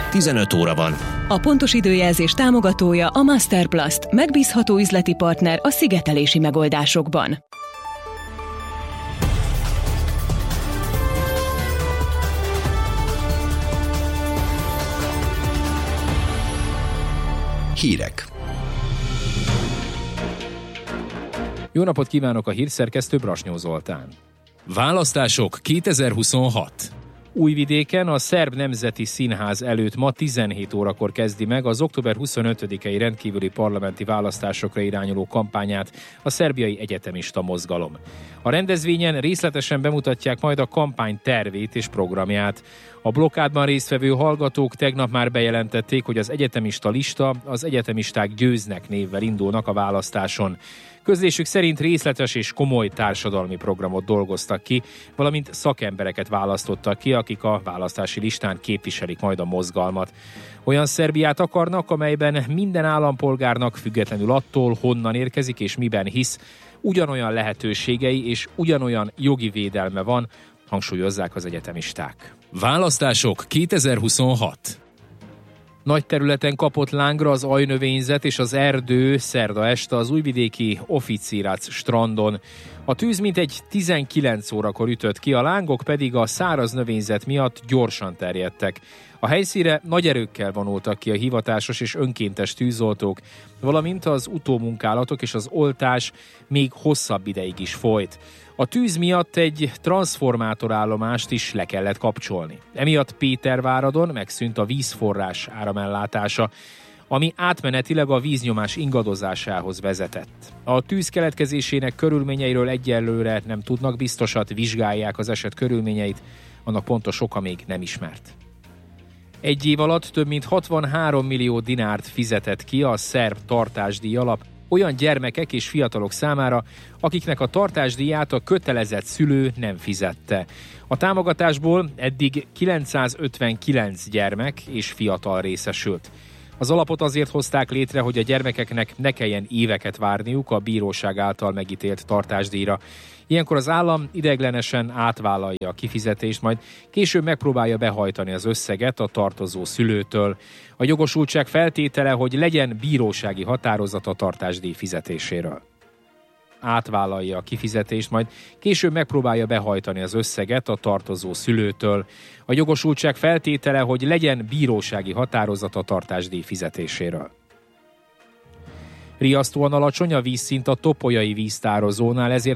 15 óra van. A pontos időjelzés támogatója a Masterplast, megbízható üzleti partner a szigetelési megoldásokban. Hírek. Jó napot kívánok, a hírszerkesztő Brasnyó Zoltán. Választások 2026. Újvidéken a Szerb Nemzeti Színház előtt ma 17 órakor kezdi meg az október 25-i rendkívüli parlamenti választásokra irányuló kampányát a szerbiai egyetemista mozgalom. A rendezvényen részletesen bemutatják majd a kampány tervét és programját. A blokkádban résztvevő hallgatók tegnap már bejelentették, hogy az egyetemista lista az Egyetemisták győznek névvel indulnak a választáson. Közlésük szerint részletes és komoly társadalmi programot dolgoztak ki, valamint szakembereket választottak ki, akik a választási listán képviselik majd a mozgalmat. Olyan Szerbiát akarnak, amelyben minden állampolgárnak függetlenül attól, honnan érkezik és miben hisz, ugyanolyan lehetőségei és ugyanolyan jogi védelme van, hangsúlyozzák az egyetemisták. Választások 2026. Nagy területen kapott lángra az ajnövényzet és az erdő szerda este az újvidéki Oficirac strandon. A tűz mintegy 19 órakor ütött ki, a lángok pedig a száraz növényzet miatt gyorsan terjedtek. A helyszínre nagy erőkkel vonultak ki a hivatásos és önkéntes tűzoltók, valamint az utómunkálatok és az oltás még hosszabb ideig is folyt. A tűz miatt egy transzformátorállomást is le kellett kapcsolni. Emiatt Péterváradon megszűnt a vízforrás áramellátása, ami átmenetileg a víznyomás ingadozásához vezetett. A tűz keletkezésének körülményeiről egyelőre nem tudnak biztosat, vizsgálják az eset körülményeit, annak pontos oka még nem ismert. Egy év alatt több mint 63 millió dinárt fizetett ki a szerb tartásdíj alap olyan gyermekek és fiatalok számára, akiknek a tartásdíját a kötelezett szülő nem fizette. A támogatásból eddig 959 gyermek és fiatal részesült. Az alapot azért hozták létre, hogy a gyermekeknek ne kelljen éveket várniuk a bíróság által megítélt tartásdíjra. Ilyenkor az állam ideiglenesen átvállalja a kifizetést, majd később megpróbálja behajtani az összeget a tartozó szülőtől. A jogosultság feltétele, hogy legyen bírósági határozat a tartásdíj fizetéséről. Átvállalja a kifizetést, majd később megpróbálja behajtani az összeget a tartozó szülőtől. A jogosultság feltétele, hogy legyen bírósági határozat a tartásdíj fizetéséről. Riasztóan alacsony a vízszint a topolyai víztározónál, ezért